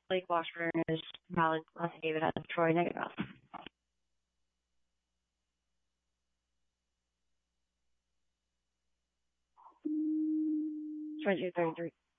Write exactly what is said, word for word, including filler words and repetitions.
Blake Washburn is valid. Let's save it as Troy negative. twenty-two thirty-three.